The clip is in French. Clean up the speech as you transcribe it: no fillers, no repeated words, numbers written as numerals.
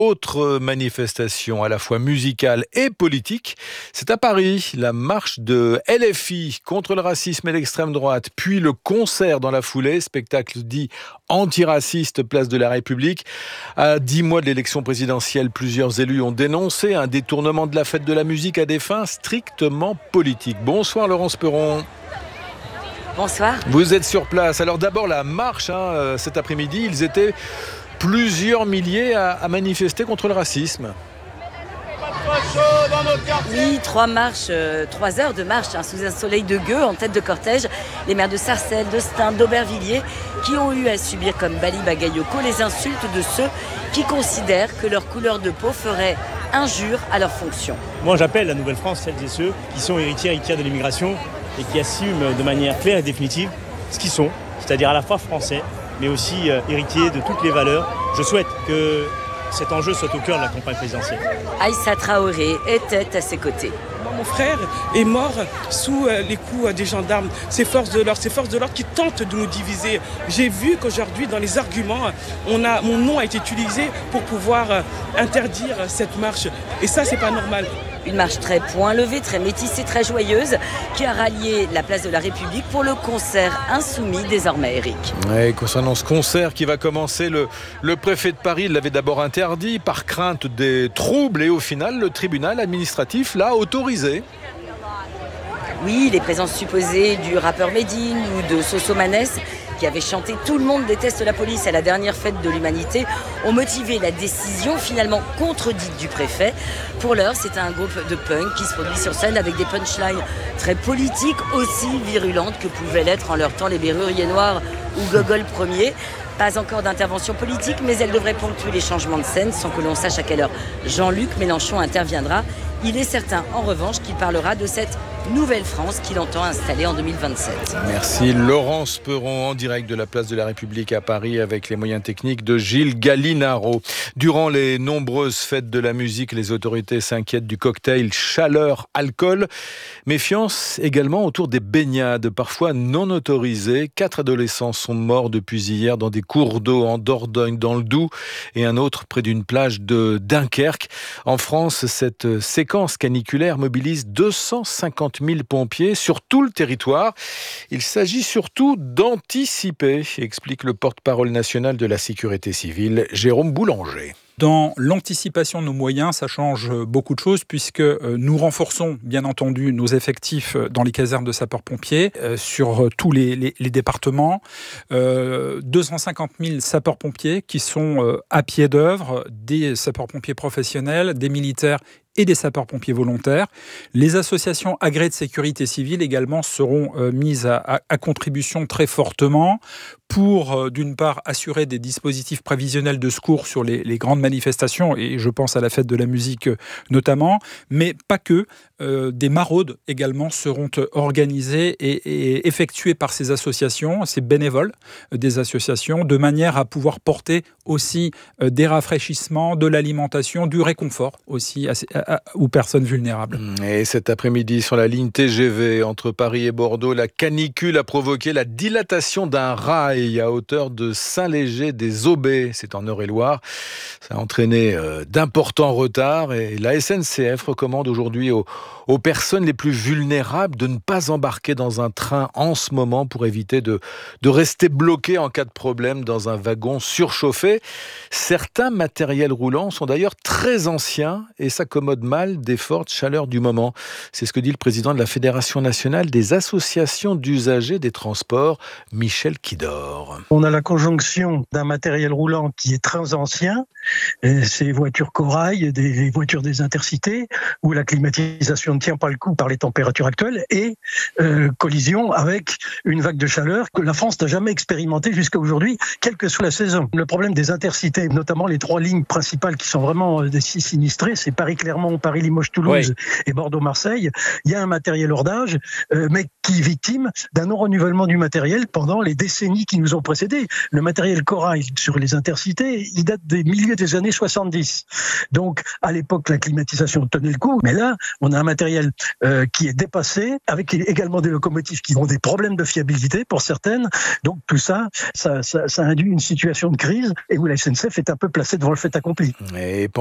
Autre manifestation à la fois musicale et politique, c'est à Paris, la marche de LFI contre le racisme et l'extrême droite, puis le concert dans la foulée, spectacle dit antiraciste, place de la République. À 10 mois de l'élection présidentielle, plusieurs élus ont dénoncé un détournement de la fête de la musique à des fins strictement politiques. Bonsoir Laurence Perron. Bonsoir. Vous êtes sur place. Alors d'abord la marche, cet après-midi, ils étaient plusieurs milliers à manifester contre le racisme. Oui, 3 heures de marche sous un soleil de gueux en tête de cortège. Les maires de Sarcelles, de Stein, d'Aubervilliers qui ont eu à subir comme Bali Bagayoko les insultes de ceux qui considèrent que leur couleur de peau ferait injure à leur fonction. Moi j'appelle la Nouvelle-France celles et ceux qui sont héritiers de l'immigration et qui assument de manière claire et définitive ce qu'ils sont, c'est-à-dire à la fois français, mais aussi héritier de toutes les valeurs. Je souhaite que cet enjeu soit au cœur de la campagne présidentielle. Aïssa Traoré était à ses côtés. Mon frère est mort sous les coups des gendarmes, ces forces de l'ordre qui tentent de nous diviser. J'ai vu qu'aujourd'hui, dans les arguments, mon nom a été utilisé pour pouvoir interdire cette marche. Et ça, c'est pas normal. Une marche très point levé, très métissée, très joyeuse, qui a rallié la place de la République pour le concert insoumis désormais, Eric. Oui, concernant ce concert qui va commencer, le préfet de Paris l'avait d'abord interdit par crainte des troubles et au final, le tribunal administratif l'a autorisé. Oui, les présences supposées du rappeur Medine ou de Soso Manès, qui avait chanté « Tout le monde déteste la police » à la dernière fête de l'humanité, ont motivé la décision finalement contredite du préfet. Pour l'heure, c'est un groupe de punk qui se produit sur scène avec des punchlines très politiques, aussi virulentes que pouvaient l'être en leur temps les Berruriers Noirs ou Gogol Ier. Pas encore d'intervention politique, mais elle devrait ponctuer les changements de scène sans que l'on sache à quelle heure Jean-Luc Mélenchon interviendra. Il est certain, en revanche, qu'il parlera de cette nouvelle France qu'il entend installer en 2027. Merci Laurence Perron en direct de la place de la République à Paris avec les moyens techniques de Gilles Gallinaro. Durant les nombreuses fêtes de la musique, les autorités s'inquiètent du cocktail chaleur-alcool. Méfiance également autour des baignades, parfois non autorisées. 4 adolescents sont morts depuis hier dans des cours d'eau en Dordogne, dans le Doubs, et un autre près d'une plage de Dunkerque. En France, cette séquence caniculaire mobilise 250 000 pompiers sur tout le territoire. Il s'agit surtout d'anticiper, explique le porte-parole national de la sécurité civile, Jérôme Boulanger. Dans l'anticipation de nos moyens, ça change beaucoup de choses puisque nous renforçons bien entendu nos effectifs dans les casernes de sapeurs-pompiers sur tous les départements. 250 000 sapeurs-pompiers qui sont à pied d'œuvre, des sapeurs-pompiers professionnels, des militaires et des sapeurs-pompiers volontaires. Les associations agréées de sécurité civile également seront mises à contribution très fortement pour, d'une part, assurer des dispositifs prévisionnels de secours sur les grandes manifestations, et je pense à la fête de la musique notamment, mais pas que. Des maraudes également seront organisées et effectuées par ces associations, ces bénévoles des associations, de manière à pouvoir porter aussi des rafraîchissements, de l'alimentation, du réconfort aussi aux personnes vulnérables. Et cet après-midi, sur la ligne TGV entre Paris et Bordeaux, la canicule a provoqué la dilatation d'un rail à hauteur de Saint-Léger des Aubais, c'est en Eure-et-Loire. Ça a entraîné d'importants retards et la SNCF recommande aujourd'hui aux personnes les plus vulnérables de ne pas embarquer dans un train en ce moment pour éviter de rester bloqués en cas de problème dans un wagon surchauffé. Certains matériels roulants sont d'ailleurs très anciens et s'accommodent mal des fortes chaleurs du moment. C'est ce que dit le président de la Fédération nationale des associations d'usagers des transports, Michel Quidor. On a la conjonction d'un matériel roulant qui est très ancien, ces voitures corail, des voitures des intercités, où la climatisation ne tient pas le coup par les températures actuelles, et collision avec une vague de chaleur que la France n'a jamais expérimentée jusqu'à aujourd'hui, quelle que soit la saison. Le problème des intercités, notamment les 3 lignes principales qui sont vraiment sinistrées, c'est Paris-Clermont, Paris-Limoges-Toulouse et Bordeaux-Marseille. Il y a un matériel hors d'âge, mais qui est victime d'un non-renouvellement du matériel pendant les décennies qui nous ont précédés. Le matériel Corail sur les intercités, il date des milieux des années 70. Donc, à l'époque, la climatisation tenait le coup, mais là, on a un matériel qui est dépassé, avec également des locomotives qui ont des problèmes de fiabilité pour certaines. Donc, tout ça induit une situation de crise et où la SNCF est un peu placée devant le fait accompli. Et